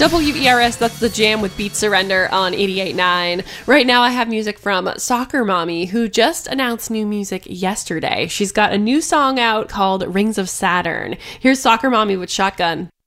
WERS, that's The Jam with Beat Surrender on 88.9. Right now I have music from Soccer Mommy, who just announced new music yesterday. She's got a new song out called Rings of Saturn. Here's Soccer Mommy with Shotgun.